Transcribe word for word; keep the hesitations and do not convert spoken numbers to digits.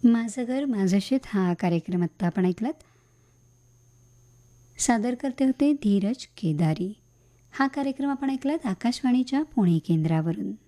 माझं घर माझं शेत हा कार्यक्रम आत्ता आपण ऐकलात. सादर करते होते धीरज केदारी. हा कार्यक्रम आपण ऐकलात आकाशवाणीच्या पुणे केंद्रावरून.